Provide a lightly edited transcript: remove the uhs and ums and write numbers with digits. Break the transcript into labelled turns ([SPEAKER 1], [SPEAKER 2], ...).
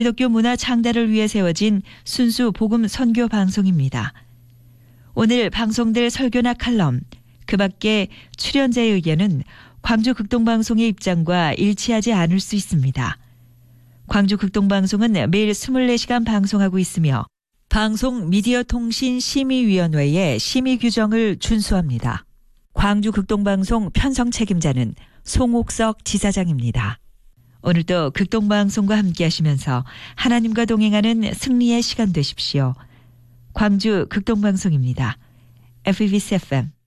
[SPEAKER 1] 기독교 문화 창달을 위해 세워진 순수 복음 선교 방송입니다. 오늘 방송될 설교나 칼럼, 그 밖에 출연자의 의견은 광주 극동방송의 입장과 일치하지 않을 수 있습니다. 광주 극동방송은 매일 24시간 방송하고 있으며 방송 미디어 통신 심의위원회의 심의 규정을 준수합니다. 광주 극동방송 편성 책임자는 송옥석 지사장입니다. 오늘도 극동방송과 함께 하시면서 하나님과 동행하는 승리의 시간 되십시오. 광주 극동방송입니다. FBC FM